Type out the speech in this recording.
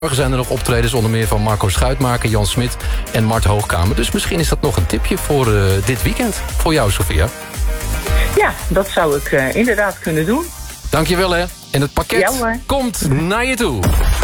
Morgen zijn er nog optredens onder meer van Marco Schuitmaker, Jan Smit en Mart Hoogkamer. Dus misschien is dat nog een tipje voor dit weekend. Voor jou, Sophia. Ja, dat zou ik inderdaad kunnen doen. Dankjewel hè. En het pakket Ja, hoor. komt naar je toe.